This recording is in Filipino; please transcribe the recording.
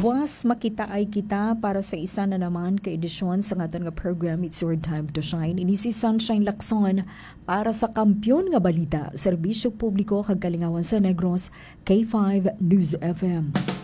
Was makita ay kita para sa isa na naman ka edisyon sa aton nga program It's Your Time to Shine. Ini si Sunshine Lacson para sa Kampiyon nga Balita, Serbisyo Publiko kag Kalingawan sa Negros, K5 News FM.